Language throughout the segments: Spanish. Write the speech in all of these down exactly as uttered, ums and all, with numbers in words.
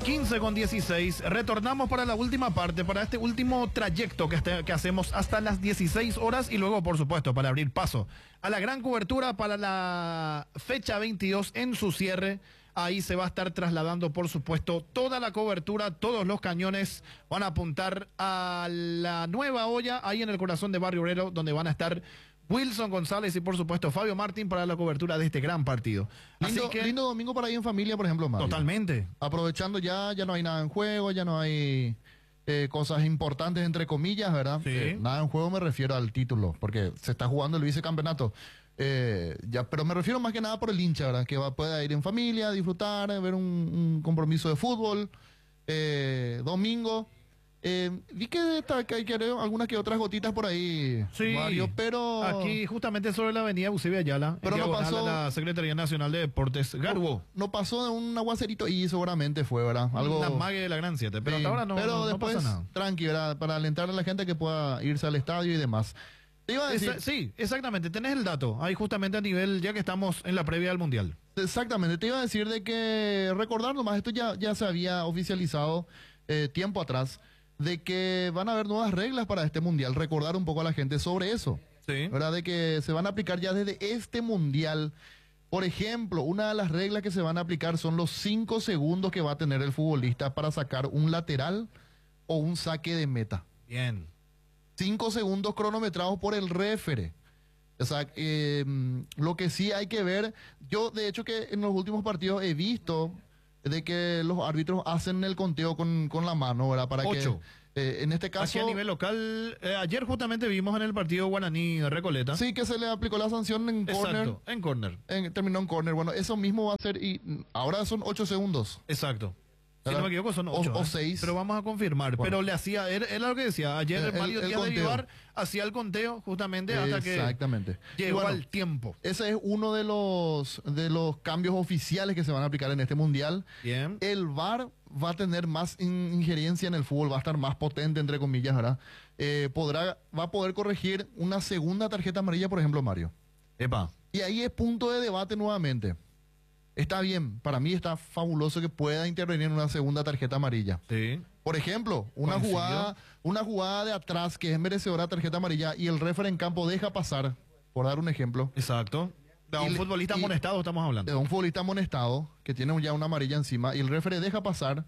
quince con dieciséis. Retornamos para la última parte, para este último trayecto que, este, que hacemos hasta las dieciséis horas y luego, por supuesto, para abrir paso a la gran cobertura para la fecha veintidós en su cierre. Ahí se va a estar trasladando, por supuesto, toda la cobertura, todos los cañones van a apuntar a la nueva olla, ahí en el corazón de Barrio Obrero, donde van a estar Wilson González y, por supuesto, Fabio Martín para la cobertura de este gran partido. Lindo, Así que, lindo domingo para ir en familia, por ejemplo, Mario. Totalmente. Aprovechando ya, ya no hay nada en juego, ya no hay eh, cosas importantes, entre comillas, ¿verdad? Sí. Eh, nada en juego me refiero al título, porque se está jugando el vicecampeonato. Eh, ya, pero me refiero más que nada por el hincha, ¿verdad? Que va, pueda ir en familia, disfrutar, ver un, un compromiso de fútbol, eh, domingo. Eh, vi que, está, que hay que ver algunas que otras gotitas por ahí, Sí, Mario, pero... aquí justamente sobre la avenida Eusebio Ayala, Pero en no diagonal pasó- a la Secretaría Nacional de Deportes, Garbo. No pasó de un aguacerito y seguramente fue, ¿verdad? Algo... Una mague de la Gran siete, pero Sí, hasta ahora no, pero no- no después, pasa nada. tranqui, ¿verdad? Para alentar a la gente que pueda irse al estadio y demás. Te iba a decir, Esa- sí, exactamente, tenés el dato, ahí justamente a nivel, ya que estamos en la previa del Mundial. exactamente, te iba a decir de que recordar nomás, esto ya, ya se había oficializado eh, tiempo atrás, de que van a haber nuevas reglas para este mundial. Recordar un poco a la gente sobre eso, Sí. ¿verdad? De que se van a aplicar ya desde este mundial. Por ejemplo, una de las reglas que se van a aplicar son los cinco segundos que va a tener el futbolista para sacar un lateral o un saque de meta. Bien. Cinco segundos cronometrados por el refere. O sea, eh, lo que sí hay que ver, yo de hecho que en los últimos partidos he visto de que los árbitros hacen el conteo con, con la mano, ¿verdad? Para Ocho. que, eh, en este caso... Aquí a nivel local, eh, ayer justamente vimos en el partido Guaraní de Recoleta. Sí, que se le aplicó la sanción en corner. Exacto, en corner. En, terminó en corner. Bueno, eso mismo va a ser, y mm, ahora son ocho segundos. Exacto. Si ¿Verdad? no me equivoco son O- ocho. o ¿eh? seis. Pero vamos a confirmar. Bueno. Pero le hacía, era, era lo que decía, ayer El- Mario el Díaz de conteo. Vivar hacía el conteo justamente hasta que Exactamente. llegó Y bueno, al tiempo. ese es uno de los, de los cambios oficiales que se van a aplicar en este mundial. Bien. El V A R va a tener más in- injerencia en el fútbol, va a estar más potente, entre comillas, ¿verdad? Eh, podrá, va a poder corregir una segunda tarjeta amarilla, por ejemplo, Mario. Epa. Y ahí es punto de debate nuevamente. Está bien, para mí está fabuloso que pueda intervenir en una segunda tarjeta amarilla. Sí. Por ejemplo, una Coincido. jugada, una jugada de atrás que es merecedora de tarjeta amarilla y el referee en campo deja pasar, por dar un ejemplo, Exacto. De un Y le- futbolista y- amonestado estamos de hablando. un futbolista amonestado que tiene ya una amarilla encima y el referee deja pasar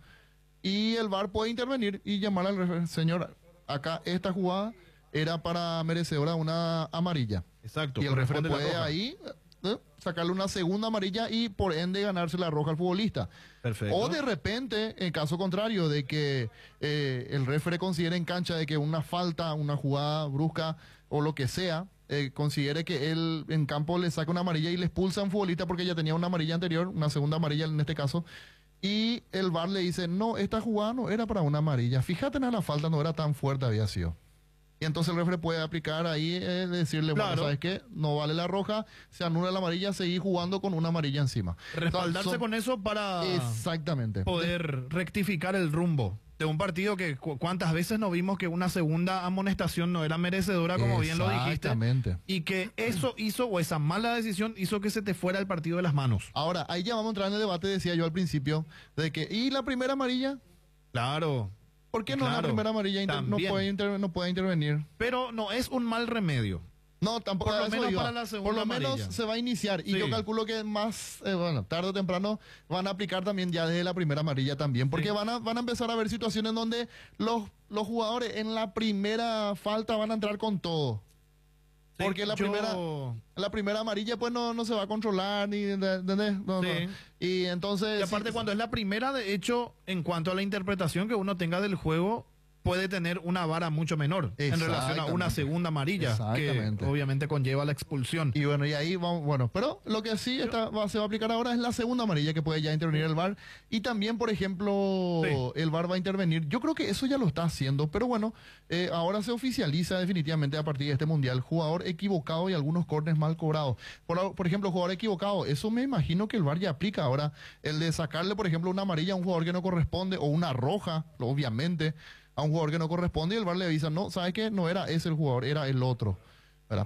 y el V A R puede intervenir y llamar al referee, señor, acá esta jugada era para merecedora de una amarilla. Exacto. Y el referee corresponde la puede roja. ahí eh, sacarle una segunda amarilla y por ende ganarse la roja al futbolista. Perfecto. O de repente, en caso contrario, de que eh, el referee considere en cancha de que una falta, una jugada brusca o lo que sea, eh, considere que él en campo le saca una amarilla y le expulsa a un futbolista porque ya tenía una amarilla anterior, una segunda amarilla en este caso, y el V A R le dice, no, esta jugada no era para una amarilla, fíjate en la falta, no era tan fuerte, había sido. Y entonces el referee puede aplicar ahí, eh, decirle, Claro. bueno, ¿sabes qué? No vale la roja, se anula la amarilla, seguir jugando con una amarilla encima. Respaldarse Son- con eso para Exactamente. poder rectificar el rumbo de un partido que cu- cuántas veces nos vimos que una segunda amonestación no era merecedora, como bien lo dijiste. Exactamente. Y que eso hizo, o esa mala decisión hizo que se te fuera el partido de las manos. Ahora, ahí ya vamos a entrar en el debate, decía yo al principio, de que, ¿y la primera amarilla? Claro. ¿Por qué no Claro, la primera amarilla inter- no, también. puede inter- no puede intervenir? Pero no es un mal remedio. No, tampoco. Por lo a eso menos iba. para la segunda Por lo menos amarilla. se va a iniciar. Y Sí. yo calculo que más, eh, bueno, tarde o temprano van a aplicar también ya desde la primera amarilla también. Porque Sí. van, a, van a empezar a haber situaciones donde los, los jugadores en la primera falta van a entrar con todo. Sí, Porque la yo- primera la primera amarilla pues no, no se va a controlar ni ¿entendés? No, Sí. no. Y entonces Y aparte, sí, cuando es la primera, de hecho, en cuanto a la interpretación que uno tenga del juego, puede tener una vara mucho menor en relación a una Exactamente. segunda amarilla, que Exactamente. obviamente conlleva la expulsión. Y bueno, y ahí vamos, bueno, pero lo que sí está, va, se va a aplicar ahora es la segunda amarilla que puede ya intervenir el V A R. Y también, por ejemplo, Sí. el V A R va a intervenir. Yo creo que eso ya lo está haciendo, pero bueno, eh, ahora se oficializa definitivamente a partir de este mundial. Jugador equivocado y algunos corners mal cobrados. Por, por ejemplo, jugador equivocado, eso me imagino que el V A R ya aplica ahora. El de sacarle, por ejemplo, una amarilla a un jugador que no corresponde o una roja, obviamente, a un jugador que no corresponde y el V A R le avisa, no, ¿sabes qué? No era ese el jugador, era el otro, ¿verdad?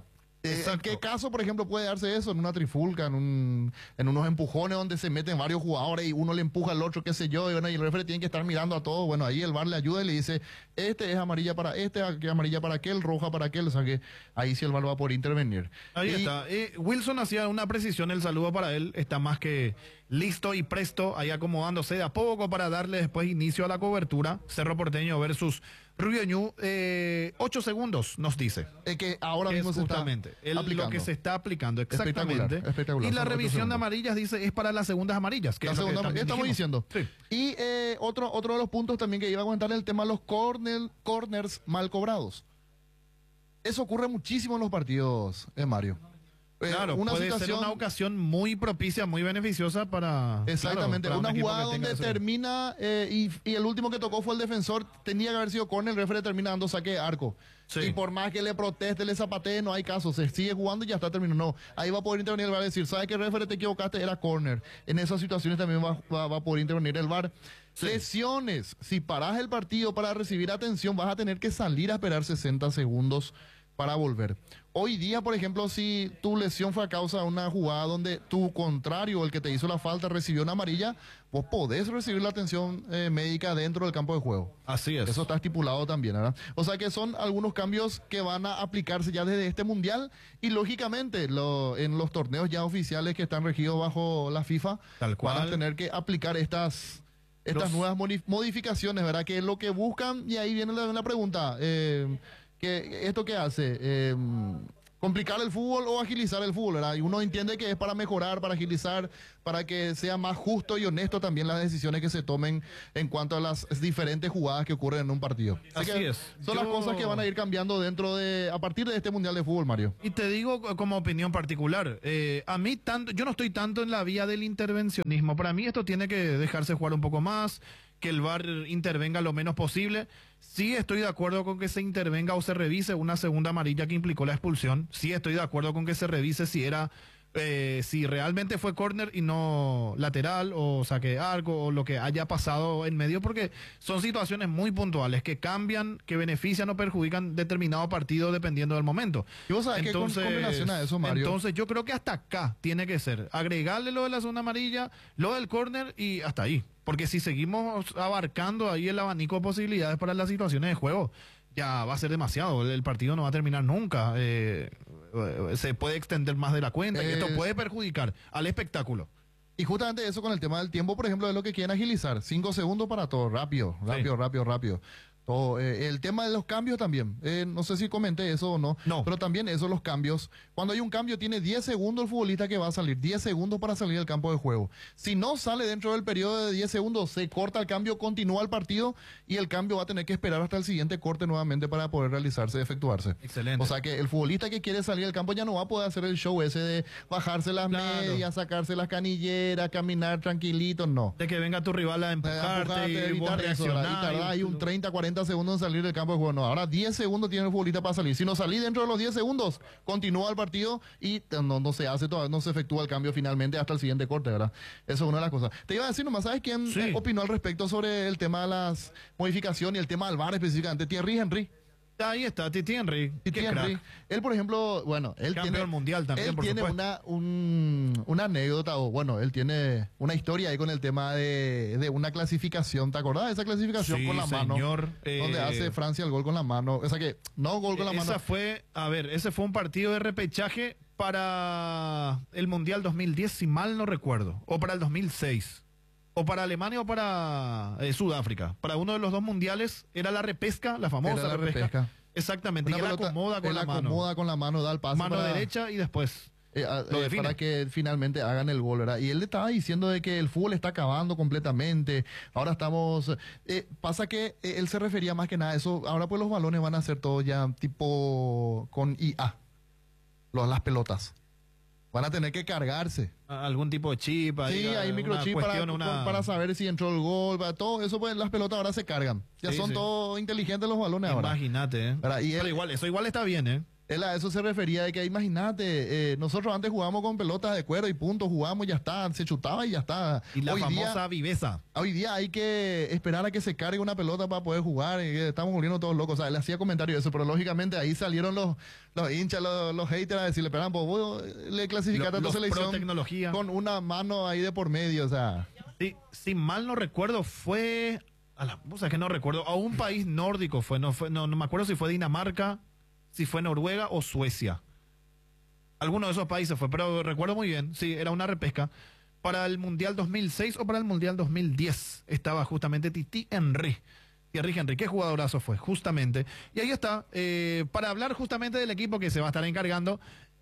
Eh, ¿En Exacto. qué caso, por ejemplo, puede darse eso? En una trifulca, en, un, en unos empujones donde se meten varios jugadores y uno le empuja al otro, qué sé yo, y, bueno, y el referee tiene que estar mirando a todos. Bueno, ahí el V A R le ayuda y le dice, este es amarilla para este, aquí amarilla para aquel, roja para aquel. O sea que ahí sí el V A R va a poder intervenir. Ahí Y- está. Eh, Wilson hacía una precisión, el saludo para él. Está más que listo y presto, ahí acomodándose de a poco para darle después inicio a la cobertura. Cerro Porteño versus Rubio Ñu. Eh, ocho segundos, nos dice. Es que ahora Que es mismo se está justamente el- lo aplicando. que se está aplicando, exactamente. Espectacular, espectacular. Y la Son ocho revisión de segundos. amarillas, dice, es para las segundas amarillas. Que La es lo que segunda, también estamos dijimos. diciendo. Sí. Y eh, otro, otro de los puntos también que iba a comentar el tema de los corner, corners mal cobrados. Eso ocurre muchísimo en los partidos, eh, Mario. Eh, Claro, una puede ser situación, una ocasión muy propicia, muy beneficiosa para... exactamente, claro, para una un equipo jugada que tenga donde ese- termina eh, y, y el último que tocó fue el defensor, tenía que haber sido corner, el referee termina dando saque de arco. Sí. Y por más que le proteste, le zapatee, no hay caso, se sigue jugando y ya está terminado. No, ahí va a poder intervenir el V A R y decir, ¿sabes qué, referee, te equivocaste? Era corner. En esas situaciones también va, va- va a poder intervenir el V A R. Sí. Lesiones, si paras el partido para recibir atención, vas a tener que salir a esperar sesenta segundos para volver. Hoy día, por ejemplo, si tu lesión fue a causa de una jugada donde tu contrario, el que te hizo la falta, recibió una amarilla, vos podés recibir la atención eh, médica dentro del campo de juego. Así es. Eso está estipulado también, ¿verdad? O sea que son algunos cambios que van a aplicarse ya desde este mundial y lógicamente lo- en los torneos ya oficiales que están regidos bajo la FIFA Tal cual. van a tener que aplicar estas, estas Los- nuevas moni- modificaciones, ¿verdad? Que es lo que buscan y ahí viene la, la pregunta. Eh, que ¿esto qué hace? Eh, ¿Complicar el fútbol o agilizar el fútbol, verdad? Y uno entiende que es para mejorar, para agilizar, para que sea más justo y honesto también las decisiones que se tomen en cuanto a las diferentes jugadas que ocurren en un partido. Así que es. Son las Yo- cosas que van a ir cambiando dentro de, a partir de este Mundial de Fútbol, Mario. Y te digo co- como opinión particular, eh, a mí tanto, yo no estoy tanto en la vía del intervencionismo. Para mí esto tiene que dejarse jugar un poco más, que el V A R intervenga lo menos posible. Sí estoy de acuerdo con que se intervenga o se revise una segunda amarilla que implicó la expulsión. Sí estoy de acuerdo con que se revise si era, eh, si realmente fue córner y no lateral o saque de arco o lo que haya pasado en medio, porque son situaciones muy puntuales que cambian, que benefician o perjudican determinado partido dependiendo del momento. Y vos sabés que con, con relación a eso, Mario, entonces yo creo que hasta acá tiene que ser agregarle lo de la zona amarilla, lo del córner y hasta ahí. Porque si seguimos abarcando ahí el abanico de posibilidades para las situaciones de juego, ya va a ser demasiado. El, el partido no va a terminar nunca. Eh, eh, se puede extender más de la cuenta y Es- esto puede perjudicar al espectáculo. y justamente eso con el tema del tiempo, por ejemplo, es lo que quieren agilizar. Cinco segundos para todo, rápido, rápido, rápido, rápido. Todo, eh, el tema de los cambios también. Eh, no sé si comenté eso o no, No. pero también eso, los cambios. Cuando hay un cambio, tiene diez segundos el futbolista que va a salir. diez segundos para salir del campo de juego. Si no sale dentro del periodo de diez segundos, se corta el cambio, continúa el partido y el cambio va a tener que esperar hasta el siguiente corte nuevamente para poder realizarse, efectuarse. Excelente. O sea que el futbolista que quiere salir del campo ya no va a poder hacer el show ese de bajarse las Claro. medias, sacarse las canilleras, caminar tranquilito, no. De que venga tu rival a Eh, empujarte, empujarte, y vos evitar eso, ¿verdad? reaccionar. Y tardás ahí un treinta, cuarenta segundos en salir del campo de juego. No, ahora diez segundos tiene el futbolista para salir. Si no salí dentro de los diez segundos, continúa el partido y no, no se hace todavía, no se efectúa el cambio finalmente hasta el siguiente corte, ¿verdad? Eso es una de las cosas. Te iba a decir nomás, ¿sabes quién Sí. eh, opinó al respecto sobre el tema de las modificaciones y el tema del V A R específicamente? Thierry Henry. Ahí está, Titi Henry. Titi Qué Henry. crack. Él, por ejemplo, bueno, él Campeón tiene, mundial también, él por tiene supuesto. una, un- una anécdota, o bueno, él tiene una historia ahí con el tema de, de una clasificación. ¿Te acordás de esa clasificación Sí, con la mano? señor, Donde eh, hace Francia el gol con la mano. O sea que, no gol con la Esa mano. fue, a ver, ese fue un partido de repechaje para el Mundial dos mil diez, si mal no recuerdo, o para el dos mil seis, o para Alemania o para eh, Sudáfrica. Para uno de los dos mundiales era la repesca, la famosa Era la repesca. repesca. Exactamente, Una y él pelota, acomoda con él la mano. acomoda con la mano, da el pase Mano para, derecha y después. eh, a- lo eh, define. para que finalmente hagan el gol, ¿verdad? Y él le estaba diciendo de que el fútbol está acabando completamente. Ahora estamos... eh, pasa que eh, él se refería más que nada a eso. Ahora pues los balones van a ser todos ya tipo con I A. Los, las pelotas. Van a tener que cargarse. A- Algún tipo de chip. ahí, Sí, hay una microchip para, cuestión, una- para saber si entró el gol, para todo eso, pues las pelotas ahora se cargan. Ya Sí, son sí. todos inteligentes los balones ahora. Imagínate, ¿eh? ¿Verdad? Y Pero él- igual, eso igual está bien, ¿eh? Él a eso se refería, de que imagínate, eh, nosotros antes jugábamos con pelotas de cuero y puntos, jugábamos y ya está, se chutaba y ya está. Y la hoy famosa día, viveza. Hoy día hay que esperar a que se cargue una pelota para poder jugar, y estamos volviendo todos locos. O sea, él hacía comentarios de eso, pero lógicamente ahí salieron los, los hinchas, los, los haters a decirle, pero pues vos le clasificaste a tu Los pro selección tecnología. con una mano ahí de por medio, o sea. Sí, si mal no recuerdo, fue. A la, o sea, que no recuerdo. A un país nórdico fue. No, fue no, no me acuerdo si fue Dinamarca, si fue Noruega o Suecia. Alguno de esos países fue, pero recuerdo muy bien. Sí, era una repesca. Para el Mundial dos mil seis o para el Mundial dos mil diez estaba justamente Titi Henry. Thierry Henry, qué jugadorazo fue, justamente. Y ahí está, eh, para hablar justamente del equipo que se va a estar encargando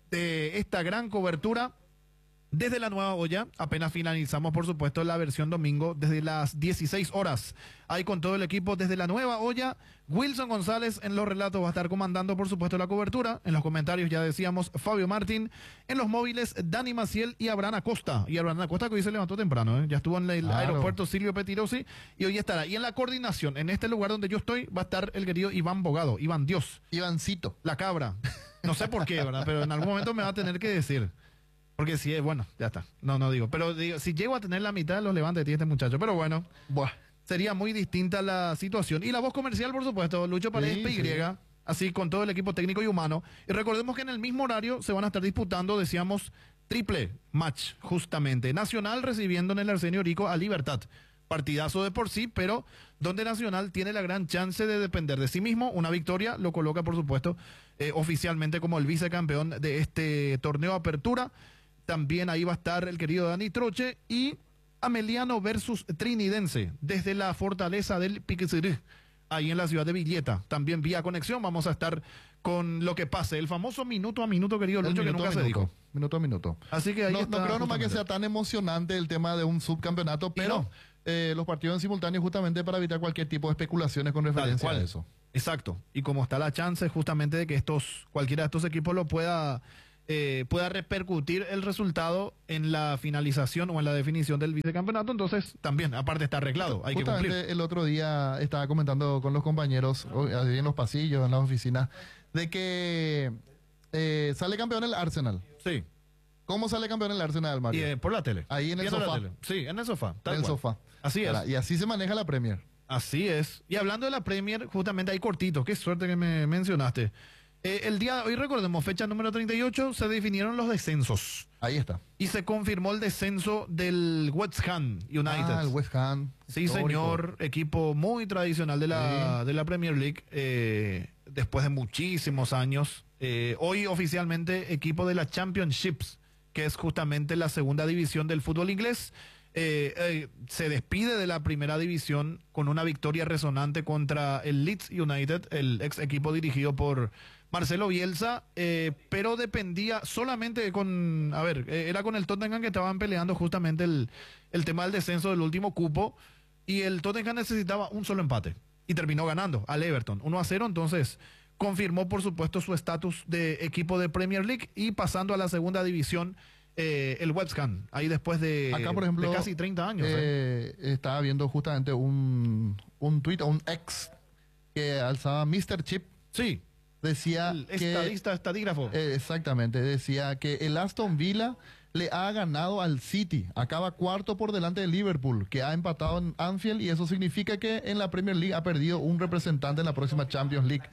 de esta gran cobertura. Desde la Nueva Olla, apenas finalizamos, por supuesto, la versión domingo, desde las dieciséis horas. Ahí con todo el equipo desde la Nueva Olla. Wilson González en los relatos va a estar comandando, por supuesto, la cobertura. En los comentarios ya decíamos Fabio Martín. En los móviles, Dani Maciel y Abraham Acosta. Y Abraham Acosta que hoy se levantó temprano, ¿eh? Ya estuvo en el Claro. aeropuerto Silvio Petirosi y hoy estará. Y en la coordinación, en este lugar donde yo estoy, va a estar el querido Iván Bogado, Iván Dios, Ivancito. la cabra. No sé por qué, ¿verdad? Pero en algún momento me va a tener que decir. Porque si es, bueno, ya está. No, no digo. Pero digo, si llego a tener la mitad de los levantes de este muchacho. Pero bueno, Buah. sería muy distinta la situación. Y la voz comercial, por supuesto, Lucho Paredes, Sí, P Y, sí. así con todo el equipo técnico y humano. Y recordemos que en el mismo horario se van a estar disputando, decíamos, triple match, justamente. Nacional recibiendo en el Arsenio Rico a Libertad. Partidazo de por sí, pero donde Nacional tiene la gran chance de depender de sí mismo. Una victoria lo coloca, por supuesto, eh, oficialmente como el vicecampeón de este torneo Apertura. También ahí va a estar el querido Dani Troche y Ameliano versus Trinidense desde la fortaleza del Piqueceré, ahí en la ciudad de Villeta. También vía conexión vamos a estar con lo que pase, el famoso minuto a minuto, querido El Lucho, que minuto nunca a se minuto, dijo. Minuto a minuto. Así que ahí No, está. no creo nomás que justamente. sea tan emocionante el tema de un subcampeonato, pero no. eh, los partidos en simultáneo justamente para evitar cualquier tipo de especulaciones con referencia cual. a eso. Exacto. Y como está la chance justamente de que estos, cualquiera de estos equipos lo pueda, eh, pueda repercutir el resultado en la finalización o en la definición del vicecampeonato, entonces también, aparte está arreglado, hay que Justamente cumplir. el otro día estaba comentando con los compañeros o- ahí en los pasillos, en las oficinas, de que eh, sale campeón el Arsenal. Sí. ¿Cómo sale campeón el Arsenal, Y Mario? eh, por la tele. Ahí en el Viendo la sofá. tele. Sí, en el sofá. tal En el cual. sofá. Así es. Ahora, y así se maneja la Premier. Así es. Y hablando de la Premier, justamente ahí cortito, qué suerte que me mencionaste. Eh, el día de hoy, recordemos, fecha número treinta y ocho, se definieron los descensos. Ahí está. Y se confirmó el descenso del West Ham United. Ah, el West Ham. Sí, histórico. señor, equipo muy tradicional de la, Sí. de la Premier League, eh, después de muchísimos años. Eh, hoy oficialmente equipo de la Championships, que es justamente la segunda división del fútbol inglés. Eh, eh, se despide de la primera división con una victoria resonante contra el Leeds United, el ex equipo dirigido por Marcelo Bielsa, eh, pero dependía solamente con, a ver, eh, era con el Tottenham que estaban peleando justamente el, el tema del descenso del último cupo, y el Tottenham necesitaba un solo empate y terminó ganando al Everton uno a cero, entonces confirmó por supuesto su estatus de equipo de Premier League y pasando a la segunda división. Eh, el West Ham, ahí después de, Acá, por ejemplo, de casi treinta años. ¿eh? eh, estaba viendo justamente un, un tweet o un ex que alzaba mister Chip. Sí, Decía el que... estadista, estadígrafo. Eh, exactamente, decía que el Aston Villa le ha ganado al City, acaba cuarto por delante del Liverpool, que ha empatado en Anfield, y eso significa que en la Premier League ha perdido un representante en la próxima Champions League.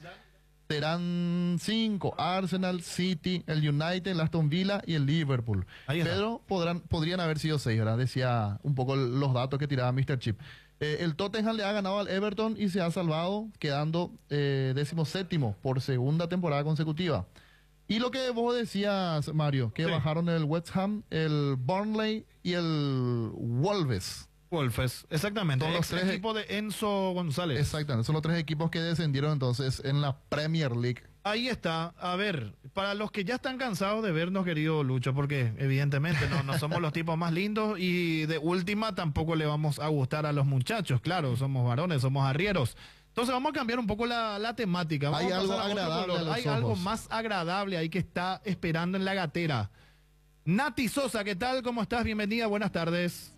Serán cinco: Arsenal, City, el United, el Aston Villa y el Liverpool. Ahí está. Pero podrán, podrían haber sido seis, ¿verdad? Decía un poco los datos que tiraba mister Chip. Eh, el Tottenham le ha ganado al Everton y se ha salvado, quedando eh, decimoséptimo por segunda temporada consecutiva. Y lo que vos decías, Mario, que Sí. bajaron el West Ham, el Burnley y el Wolves. Wolves, exactamente. Son los Ex tres- equipo de Enzo González. Exactamente, son los tres equipos que descendieron entonces en la Premier League. Ahí está. A ver, para los que ya están cansados de vernos, querido Lucho, porque evidentemente no, no somos los tipos más lindos y de última tampoco le vamos a gustar a los muchachos. Claro, somos varones, somos arrieros. Entonces vamos a cambiar un poco la, la temática. Vamos Hay a algo pasar a otro agradable color. a los Hay algo ojos. más agradable ahí que está esperando en la gatera. Nati Sosa, ¿qué tal? ¿Cómo estás? Bienvenida, buenas tardes.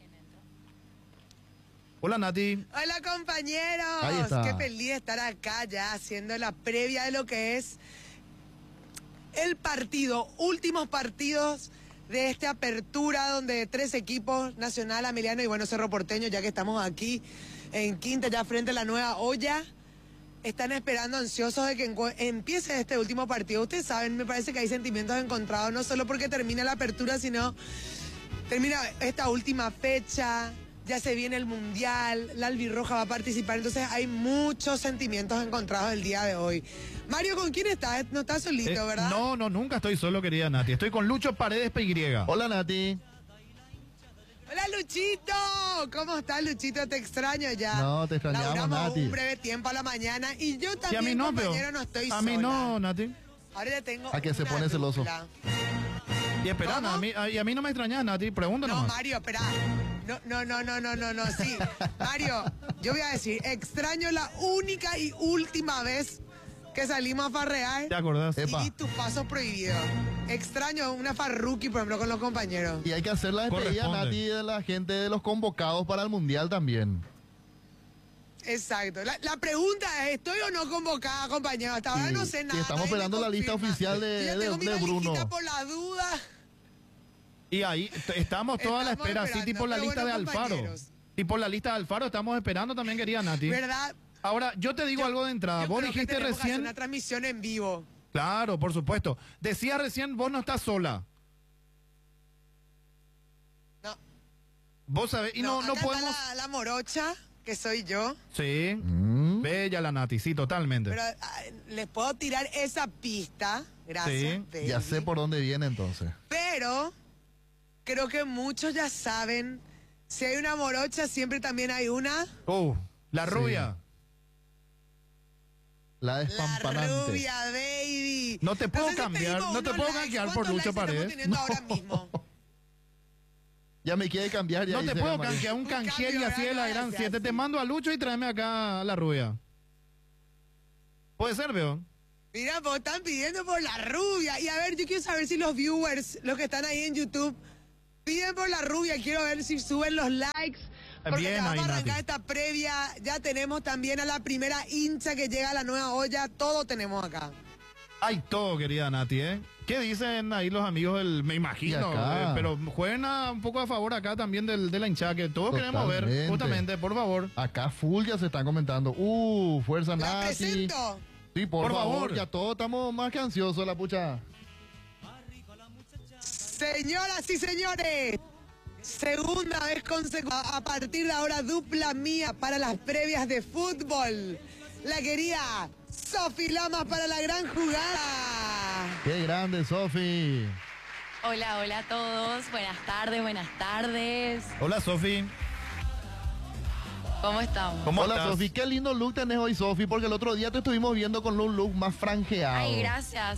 Hola, Nati. Hola Ahí compañeros, está. qué feliz de estar acá ya haciendo la previa de lo que es el partido, últimos partidos de esta apertura donde tres equipos, Nacional, Ameliano y bueno, Cerro Porteño, ya que estamos aquí en Quinta, ya frente a la Nueva Olla, están esperando ansiosos de que empiece este último partido. Ustedes saben, me parece que hay sentimientos encontrados, no solo porque termina la apertura, sino termina esta última fecha, ya se viene el Mundial, la albirroja va a participar, entonces hay muchos sentimientos encontrados el día de hoy. Mario, ¿con quién estás? No estás solito, Eh, ¿verdad? no, no, nunca estoy solo, querida Nati. Estoy con Lucho Paredes P Y. Hola, Nati. Hola, Luchito. ¿Cómo estás, Luchito? Te extraño ya. No, te extrañamos, Laburamos Nati. un breve tiempo a la mañana y yo Y a también, mí no, pero compañero, no estoy a sola. mí no, Nati. Ahora ya tengo A que se una pone celoso. dupla. Y espera, ¿Cómo? a mí, a, y a mí no me extrañas, Nati. Pregunta No, nomás. Mario, espera. No, no, no, no, no, no, no, sí. Mario, yo voy a decir, extraño la única y última vez que salimos a farrear ¿Te acordás? Epa. y tus pasos prohibidos. Extraño una farruqui, por ejemplo, con los compañeros. Y hay que hacer la despedida, Corresponde. Nati, de la gente de los convocados para el Mundial también. Exacto. La, la pregunta es, ¿estoy o no convocada, compañero? Hasta ahora Y- no sé y nada. estamos nadie me esperando la lista confirma. oficial de- Yo ya de- tengo mi de Bruno. valijita por la duda. Y ahí t- estamos toda la Estamos espera, así esperando, tipo la pero lista de bueno, Alfaro. compañeros. Tipo la lista de Alfaro estamos esperando también, querida Nati. ¿Verdad? Ahora, yo te digo Yo- algo de entrada. Yo Vos creo que dijiste tenemos que hacer recién... una transmisión en vivo. Claro, por supuesto. Decías recién, vos no estás sola. No. Vos sabés, y no, no, acá está podemos... La, la morocha, que soy yo. Sí, Mm. bella la Nati, sí, totalmente. Pero ah, les puedo tirar esa pista. Gracias, Sí, baby. Ya sé por dónde viene entonces. Pero creo que muchos ya saben, si hay una morocha, siempre también hay una... Uh, la Sí. rubia. La La despampanante. rubia, baby. No te puedo sé si cambiar, pedimos no te unos puedo likes. canjear por ¿Cuántos Lucho likes estamos Paredes? teniendo ahora mismo? Ya me quiere cambiar. Ya No te dice puedo la María. canjear un Un canjel y cambio, así de la gracias, gran siete. sí. Te mando a Lucho y tráeme acá a la rubia. Puede ser, veo. Mira, pues están pidiendo por la rubia. Y a ver, yo quiero saber si los viewers, los que están ahí en YouTube, piden por la rubia. Quiero ver si suben los likes. Porque Bien te vamos ahí, a arrancar Nati. esta previa. Ya tenemos también a la primera hincha que llega a la Nueva Olla. Todo tenemos acá. Hay todo, querida Nati, ¿eh? ¿Qué dicen ahí los amigos del... Me imagino, Y acá. eh, pero jueguen a- un poco a favor acá también del, de la hinchada, que todos queremos ver, Totalmente. justamente, por favor. Acá full ya se están comentando. Uh, fuerza ¿La Nati. presento? Sí, por, Por favor. favor. Ya todos estamos más que ansiosos, la pucha. Señoras y señores, segunda vez consecutiva, a partir de ahora dupla mía para las previas de fútbol. La querida Sofi Lamas para la gran jugada. Qué grande, Sofi. Hola, hola a todos. Buenas tardes, buenas tardes. Hola, Sofi. ¿Cómo estamos? ¿Cómo Hola, estás? Sofi. Qué lindo look tenés hoy, Sofi, porque el otro día te estuvimos viendo con un look más franjeado. Ay, gracias.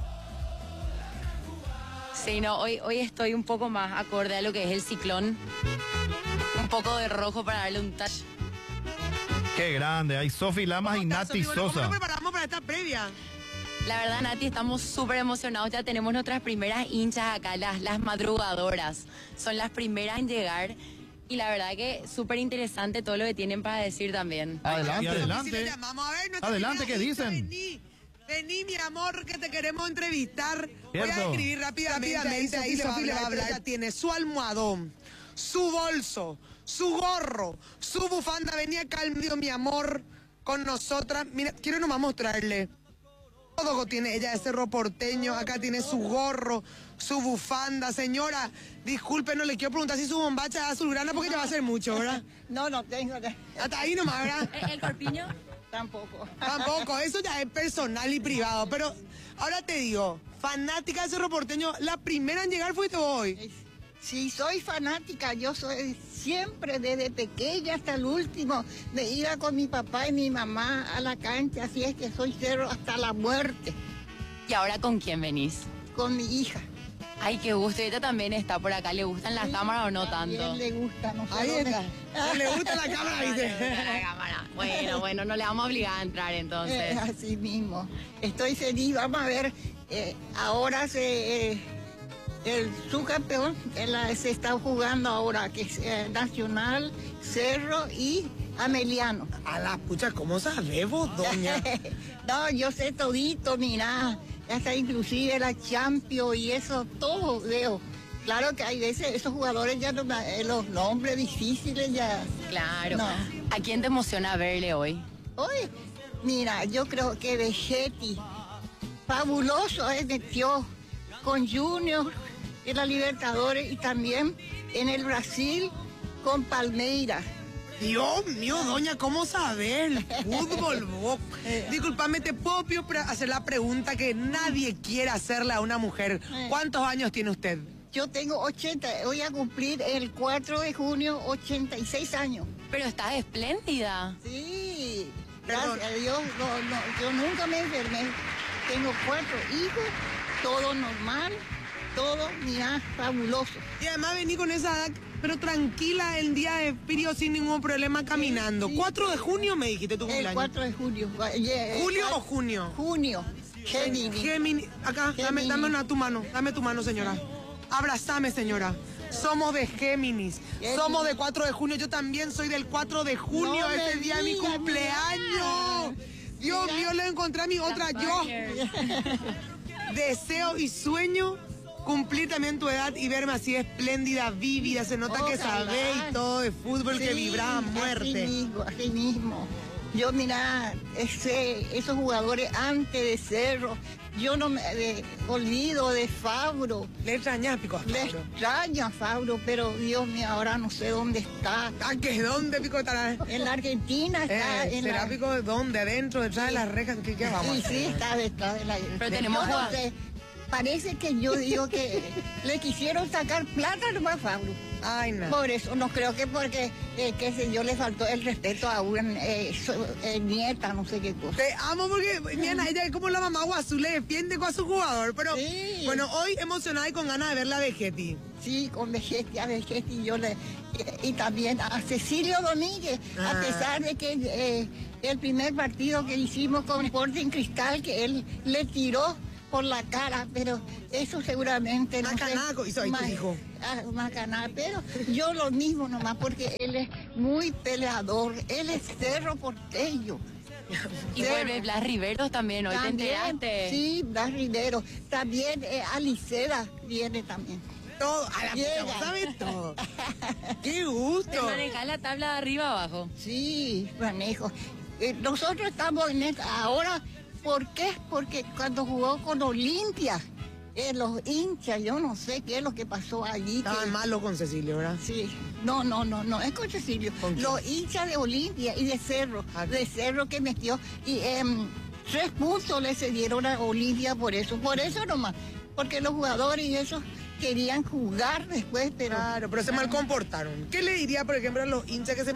Sí, no, hoy, hoy estoy un poco más acorde a lo que es el ciclón. Un poco de rojo para darle un touch. Qué grande. Hay Sofi Lamas y ¿Cómo estás, Nati Sofi? Bueno, ¿cómo Sosa. nos preparamos para esta previa? La verdad, Nati, estamos súper emocionados. Ya tenemos nuestras primeras hinchas acá, las, las madrugadoras. Son las primeras en llegar. Y la verdad que súper interesante todo lo que tienen para decir también. Adelante. Y adelante. Si le llamamos, a ver, nuestra Adelante, primera ¿qué hincha, dicen? Vení, vení, mi amor, que te queremos entrevistar. Voy a Cierto. escribir rápidamente. Rápidamente, ahí Sofi le va a hablar. Ella tiene su almohadón, su bolso, su gorro, su bufanda. Venía acá el mío, mi amor, con nosotras. Mira, quiero nomás mostrarle. Todo tiene ella de Cerro Porteño. Acá tiene su gorro, su bufanda. Señora, disculpe, no le quiero preguntar si su bombacha es azulgrana porque ya va a ser mucho, ¿verdad? No, no tengo, Hasta ahí nomás, ¿verdad? ¿El, el corpiño? tampoco. Tampoco, eso ya es personal y privado. Pero ahora te digo, fanática de Cerro Porteño, la primera en llegar fuiste vos hoy. Si soy fanática, yo soy siempre desde pequeña hasta el último. Me iba con mi papá y mi mamá a la cancha, así es que soy cero hasta la muerte ¿Y ahora con quién venís? con mi hija. Ay, qué gusto. Y ella también está por acá. ¿Le gustan las cámaras o no A tanto? él le gusta, no sé Ahí dónde- está. No le gusta la cámara, No le dice. gusta la cámara. Bueno, bueno, no le vamos a obligar a entrar Eh, entonces. así mismo. Estoy feliz, vamos a ver, eh, ahora se, eh, el subcampeón eh, la- se está jugando ahora, que es eh, Nacional, Cerro y Ameliano. A la pucha, ¿cómo sabés vos, doña? No, yo sé todito, mira. hasta inclusive la Champions y eso, todo veo. Claro que hay veces esos jugadores ya no, los nombres difíciles ya. Claro. No. ¿A quién te emociona verle hoy? Hoy, mira, yo creo que Vegetti, fabuloso, eh, metió con Junior en la Libertadores y también en el Brasil con Palmeiras. Dios mío, doña, ¿cómo saber el fútbol, vos? Disculpame, te puedo hacer la pregunta que nadie quiere hacerle a una mujer. ¿Cuántos años tiene usted? Yo tengo ochenta, voy a cumplir el cuatro de junio ochenta y seis años. Pero estás espléndida. Sí, Perdón. gracias a Dios, no, no, yo nunca me enfermé. Tengo cuatro hijos, todo normal, todo, mira, fabuloso. Y además vení con esa edad, pero tranquila, el día de frío sin ningún problema caminando. Sí, sí. cuatro de junio me dijiste tu El cumpleaños. cuatro de junio. Yeah, ¿Julio el o junio? Junio. Géminis. Géminis. Acá, dame, Géminis. dame una tu mano, dame tu mano, señora. Abrazame, señora. Somos de Géminis. Géminis. Somos de cuatro de junio. Yo también soy del cuatro de junio. No me Ese día de mi digas, cumpleaños. Dios mío, le encontré a mi otra yo. Deseo y sueño cumplir también tu edad y verme así espléndida, vívida. Se nota que Ojalá. sabés y todo de fútbol, que Sí, vibraba a muerte. Así mismo, así mismo. Yo, mira, ese, esos jugadores antes de Cerro, yo no me de- olvido de Fabro. Le extrañas, Pico. Le extraño a Fabro, pero Dios mío, ahora no sé dónde está. Ah, ¿qué? ¿Dónde, Pico, estará? En la Argentina está. Eh, en ¿Será la... Pico de dónde? ¿Adentro? ¿Detrás de las rejas? ¿Qué, qué vamos a Sí, hacer? sí, está detrás de la... Pero tenemos Yo no jugadores. sé, parece que yo digo que le quisieron sacar plata nomás a Fabro. Ay, no. Por eso, no creo que porque, eh, qué sé yo, le faltó el respeto a una eh, su- eh, nieta, no sé qué cosa. Te amo porque, mira, ella es como la mamá Guazú, le defiende con su jugador. Pero, Sí. bueno, hoy emocionada y con ganas de ver la Vegetti. Sí, con Vegetti, a Vegetti yo le... Y, y también a Cecilio Domínguez, Ah. a pesar de que eh, el primer partido que hicimos con Sporting Cristal, que él le tiró por la cara, pero eso seguramente no sé, Macanaco, hizo ahí tu ma- hijo. ah, Macaná, pero yo lo mismo nomás, porque él es muy peleador, él es Cerro Porteño. Y vuelve Blas Riveros también, hoy te También, enteraste. sí, Blas Rivero, también eh, Aliceda viene también. Todo, a la Llega. puta, ¿sabes todo? ¡Qué Te gusto! manejas la tabla de arriba abajo. Sí, manejo. Eh, nosotros estamos en esta, ahora, ¿por qué? Porque cuando jugó con Olimpia, eh, los hinchas, yo no sé qué es lo que pasó allí. Estaban que- malos con Cecilio, ¿verdad? Sí, no, no, no, no, es con Cecilio. ¿Con quién? Los hinchas de Olimpia y de Cerro, Ah. de Cerro que metió, y em, tres puntos le cedieron a Olimpia por eso, por eso nomás, porque los jugadores y eso querían jugar después, pero... Claro, pero se mal comportaron. ¿Qué le diría, por ejemplo, a los hinchas que se